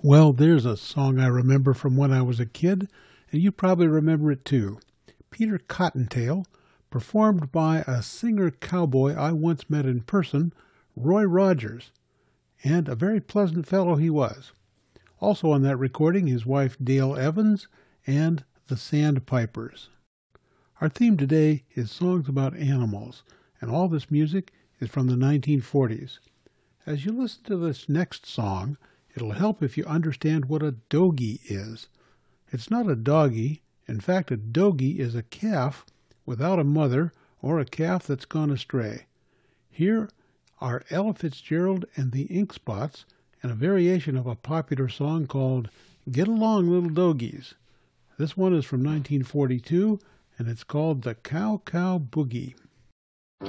Well, there's a song I remember from when I was a kid, and you probably remember it too. Peter Cottontail, performed by a singer cowboy I once met in person, Roy Rogers, and a very pleasant fellow he was. Also on that recording, his wife Dale Evans and the Sandpipers. Our theme today is songs about animals, and all this music is from the 1940s. As you listen to this next song, it'll help if you understand what a dogie is. It's not a doggy. In fact, a dogie is a calf without a mother or a calf that's gone astray. Here are Ella Fitzgerald and the Ink Spots and a variation of a popular song called Get Along Little Dogies. This one is from 1942 and it's called the Cow Cow Boogie.